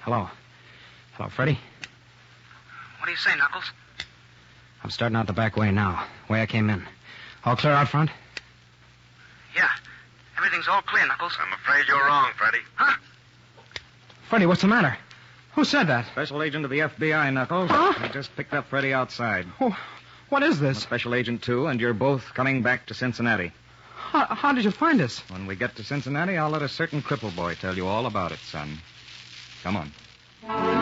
Hello. Hello, Freddie. What do you say, Knuckles? I'm starting out the back way now. Way I came in. All clear out front? Yeah. Everything's all clear, Knuckles. I'm afraid you're wrong, Freddie. Huh? Freddie, what's the matter? Who said that? Special agent of the FBI, Knuckles. Huh? I just picked up Freddie outside. Oh, what is I'm a this? Special agent, too, and you're both coming back to Cincinnati. How did you find us? When we get to Cincinnati, I'll let a certain cripple boy tell you all about it, son. Come on.